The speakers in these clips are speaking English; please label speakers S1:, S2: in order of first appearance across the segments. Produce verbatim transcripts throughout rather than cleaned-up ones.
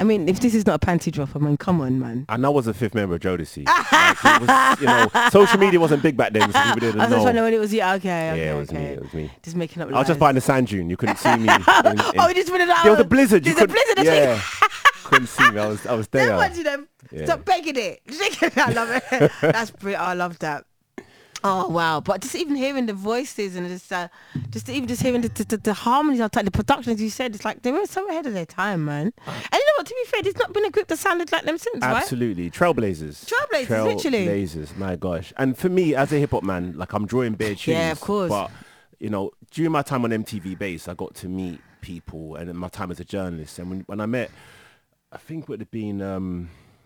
S1: I mean, if this is not a panty drop, I mean, come on, man.
S2: And I was a fifth member of Jodeci. Like, it was, you know, social media wasn't big back then, so people didn't
S1: I was
S2: know.
S1: just trying to know when it was you. Okay, okay,
S2: Yeah, it was
S1: okay.
S2: me. It was me.
S1: Just making up lies.
S2: I was just buying the sand dune. You couldn't see me. In, in,
S1: oh, you just put it out.
S2: There was a blizzard. You
S1: There's a
S2: couldn't-
S1: blizzard.
S2: Yeah. Couldn't see me. I was, I was there.
S1: Don't watch them.
S2: Yeah.
S1: Stop begging it. I love it. That's brilliant. I love that. Oh wow! But just even hearing the voices and just, uh, just even just hearing the the, the, the harmonies, the productions you said, it's like they were so ahead of their time, man. And you know what? To be fair, there's not been a group that sounded like them since, right?
S2: Absolutely. Trailblazers.
S1: Trailblazers, literally.
S2: Trailblazers, my gosh. And for me, as a hip hop man, like I'm drawing bare tunes.
S1: Yeah, of course.
S2: But, you know, during my time on M T V Base, I got to meet people and in my time as a journalist. And when, when I met, I think it would have been, um,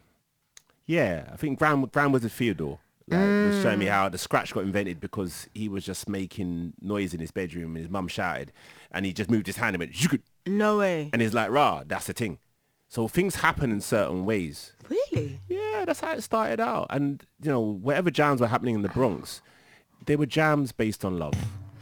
S2: yeah, I think Grand, Grand Wizard Theodore. Like,
S1: Mm.
S2: was showing me how the scratch got invented because he was just making noise in his bedroom and his mum shouted and he just moved his hand and went, "Zhugud,"
S1: No way.
S2: and he's like, rah, that's the thing. So things happen in certain ways.
S1: Really?
S2: Yeah, that's how it started out. And, you know, whatever jams were happening in the Bronx, they were jams based on love.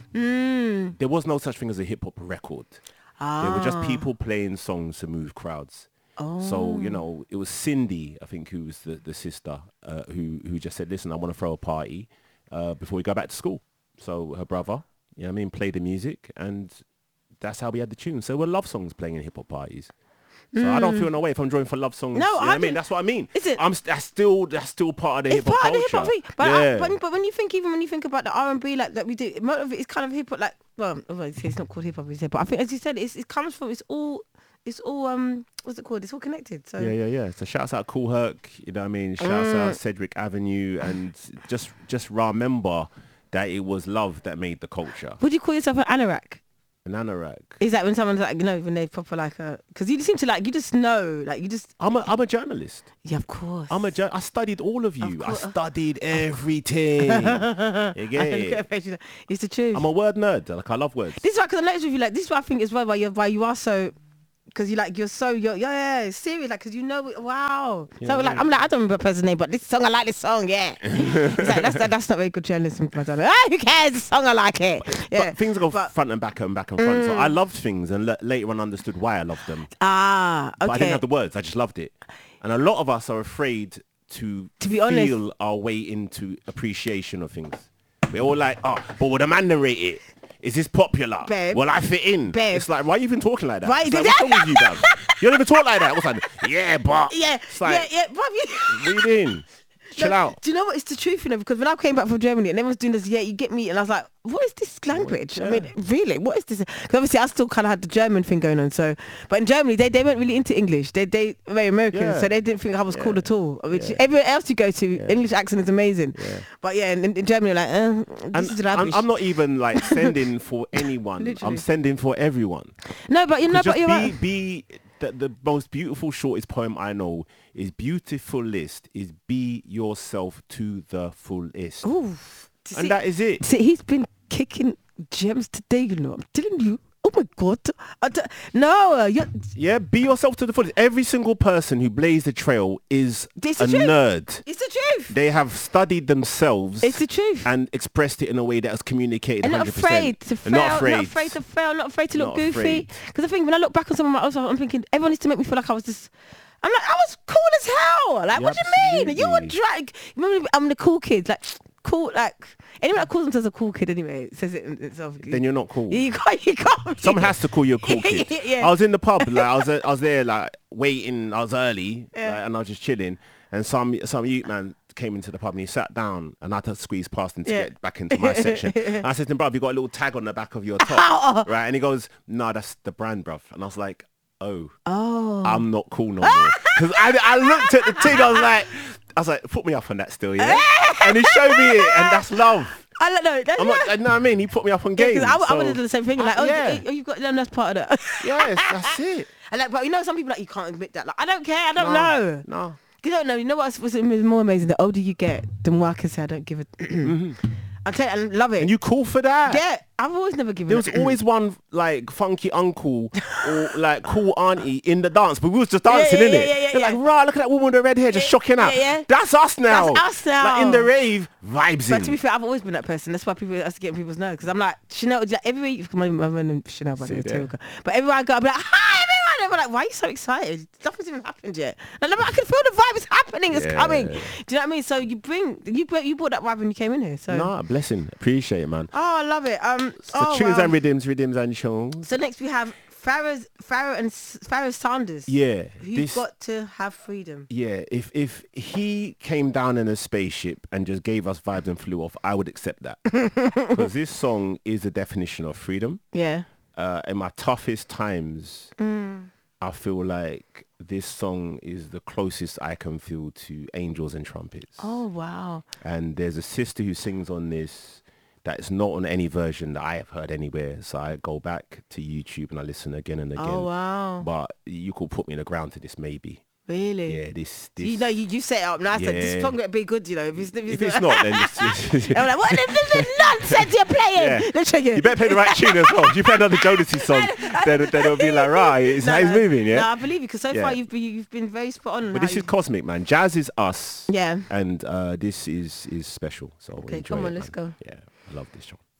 S1: Mm.
S2: There was no such thing as a hip-hop record.
S1: Ah.
S2: They were just people playing songs to move crowds.
S1: Oh.
S2: So, you know, it was Cindy, I think, who was the, the sister, uh, who, who just said, listen, I want to throw a party uh, before we go back to school. So her brother, you know what I mean, played the music, and that's how we had the tune. So there were love songs playing in hip-hop parties. So mm. I don't feel no way if I'm drawing for love songs.
S1: No,
S2: you know
S1: I
S2: what I mean?
S1: didn't-
S2: That's what I mean.
S1: Is it-
S2: I'm st- that's still that's still part of the
S1: It's
S2: hip hop
S1: part of the
S2: culture.
S1: hip hop thing. But,
S2: yeah.
S1: I, but, but when you think, even when you think about the R and B like that we do, most of it is kind of hip hop. Like, well, obviously it's not called hip hop, but I think, as you said, it's, it comes from, it's all, it's all, um, what's it called? It's all connected. So
S2: Yeah, yeah, yeah. So shouts out Cool Herc, you know what I mean? Shouts
S1: Mm.
S2: out Cedric Avenue, and just just remember that it was love that made the culture.
S1: would you call yourself an anorak?
S2: An anorak.
S1: Is that when someone's like, you know, when they proper like a, because you seem to like, you just know, like you just,
S2: I'm a I'm a journalist.
S1: yeah, of course.
S2: I'm a jour- I studied all of you. I
S1: course.
S2: studied everything. You
S1: I
S2: get
S1: look
S2: it?
S1: at her face, she's like, it's the truth.
S2: I'm a word nerd. Like I love words.
S1: This is why, because I noticed with you, like, this is what I think as well, why, you're, why you are so, because you like, you're so, you're, yeah, yeah, serious, like, because you know, wow.
S2: Yeah,
S1: so, like,
S2: yeah.
S1: I'm like, I don't remember a person's name, but this song, I like this song, yeah. It's like, that's, that, that's not very good journalism. Ah, who cares? The song, I like it. Yeah.
S2: But things go
S1: But-
S2: front and back and back and front. So I loved things, and l- later on understood why I loved them.
S1: Ah, okay.
S2: But I didn't have the words. I just loved it. And a lot of us are afraid to,
S1: To be honest-
S2: feel our way into appreciation of things. We're all like, oh, but would a man narrate it? Is this popular?
S1: Babe.
S2: Will I fit in?
S1: Babe.
S2: It's like, why are you even talking like that?
S1: Right,
S2: It's like,
S1: did
S2: what's
S1: that-
S2: wrong with you, guys? You don't even talk like that. What's like, yeah, but.
S1: Yeah,
S2: It's like,
S1: yeah, yeah. Bruv, you-
S2: read in. Chill
S1: No,
S2: out.
S1: Do you know what? It's the truth, you know, because when I came back from Germany and everyone's doing this, yeah, you get me, and I was like, what is this language? I mean, really, what is this? Because obviously I still kind of had the German thing going on, so, but in Germany, they, they weren't really into English. They, they were very American,
S2: Yeah.
S1: so they didn't think I was cool
S2: Yeah.
S1: at all. Which
S2: Yeah.
S1: everywhere else you go to, English accent is amazing.
S2: Yeah.
S1: But yeah, in, in Germany, like, uh, this
S2: And
S1: is
S2: I'm,
S1: rubbish.
S2: I'm not even like sending for anyone.
S1: Literally.
S2: I'm sending for everyone.
S1: No, but you know,
S2: 'Cause
S1: but
S2: just
S1: you're
S2: be,
S1: right.
S2: be the, the most beautiful shortest poem I know is beautiful list is be yourself to the fullest.
S1: Ooh, see,
S2: And that is it.
S1: see, he's been kicking gems today, you know. I'm telling you. Oh my God. I d- no, uh, you're,
S2: Yeah, be yourself to the fullest. Every single person who blazed the trail is
S1: It's
S2: a
S1: the truth.
S2: nerd.
S1: it's the truth.
S2: They have studied themselves
S1: It's the truth.
S2: and expressed it in a way that has communicated
S1: And not
S2: one hundred percent.
S1: afraid to fail,
S2: And not afraid.
S1: not afraid to fail, not afraid to look
S2: Not
S1: goofy.
S2: afraid.
S1: Because I think when I look back on some of my old stuff, I'm thinking everyone needs to make me feel like I was this. I'm like, I was cool as hell. Like,
S2: Yeah,
S1: what do you mean? You were
S2: absolutely.
S1: drag. Remember, I'm the cool kid. Like, cool. Like, anyone that calls themselves a cool kid anyway says it in itself.
S2: Then you're not cool.
S1: You can't. You can't.
S2: Someone has to call you a cool kid.
S1: Yeah.
S2: I was in the pub, like I was, I was there, like waiting. I was early,
S1: Yeah.
S2: like, and I was just chilling. And some some youth man came into the pub and he sat down, and I had to squeeze past him to
S1: Yeah.
S2: get back into my section. And I said to him, "Bruv, you got a little tag on the back of your top, right?" And he goes, "No, that's the brand, bruv." And I was like, "Oh,
S1: Oh.
S2: I'm not cool no more." Because I, I looked at the thing, I was like, I was like, "Put me up on that still, yeah." And he showed me it, and that's love.
S1: I don't know. That's
S2: I'm not, you know what I mean? He put me up on game.
S1: because I, would- I
S2: so-
S1: would have done the same thing. Like, oh,
S2: yeah.
S1: oh, you've got, no, that's part of that.
S2: Yes, that's it.
S1: And like, but you know, some people like you can't admit that. Like, I don't care. I don't
S2: No,
S1: know.
S2: No.
S1: You don't know. You know what's, what's more amazing? The older you get, the more I can say I don't give a. I tell you, I love it.
S2: And you cool for that?
S1: yeah, I've always never given.
S2: There was
S1: a-
S2: always one like funky uncle or like cool auntie in the dance, but we was just dancing,
S1: yeah,
S2: innit?
S1: yeah, yeah, yeah,
S2: They're
S1: yeah.
S2: like, rah, look at that woman with the red hair just
S1: Yeah,
S2: shocking out.
S1: yeah, yeah.
S2: That's us now.
S1: That's us now.
S2: Like in the rave, vibes
S1: But to be
S2: in.
S1: fair, I've always been that person. That's why people that's getting people's know. Because I'm like Chanel. Like, everywhere you my my name Chanel, by the way,
S2: See
S1: Taylor.
S2: there.
S1: But everywhere I go, I'm like, hi everyone. they were like, why are you so excited? Nothing's even happened yet. And I'm like, I can feel the vibe is happening. It's
S2: Yeah.
S1: coming. Do you know what I mean? So you bring, you brought, you brought that vibe when you came in here. So.
S2: Nah, blessing. Appreciate it, man.
S1: Oh, I love it. Um,
S2: So
S1: oh,
S2: tunes
S1: wow.
S2: and rhythms, rhythms and tunes.
S1: So next we have Pharaoh's, Pharaoh and S- Pharaoh Sanders.
S2: Yeah.
S1: Who've
S2: This,
S1: got to have freedom.
S2: yeah, if if he came down in a spaceship and just gave us vibes and flew off, I would accept that. Because this song is the definition of freedom.
S1: Yeah.
S2: Uh, in my toughest times,
S1: Mm.
S2: I feel like this song is the closest I can feel to Angels and Trumpets.
S1: Oh, wow.
S2: And there's a sister who sings on this that is not on any version that I have heard anywhere. So I go back to YouTube and I listen again and again.
S1: Oh, wow.
S2: But you could put me in the ground to this maybe.
S1: Really?
S2: Yeah, this... this
S1: You know, you, you set it up nice. Like, this
S2: Yeah.
S1: song better be good, you know. If it's, if
S2: if it's not, then it's,
S1: I'm like, what is this nonsense you're playing?
S2: Yeah.
S1: Let's check it.
S2: you better play the right tune as well. If you play another Jodeci song, then, then it'll be like, right, it's how he's moving, yeah?
S1: No, I believe you because so
S2: Yeah.
S1: far you've been, you've been very spot on.
S2: But
S1: how
S2: this is
S1: you-
S2: cosmic, man. Jazz is us.
S1: Yeah.
S2: And uh, this is is special. So
S1: Okay,
S2: enjoy
S1: come
S2: it,
S1: on, let's
S2: man.
S1: go.
S2: Yeah, I love this song.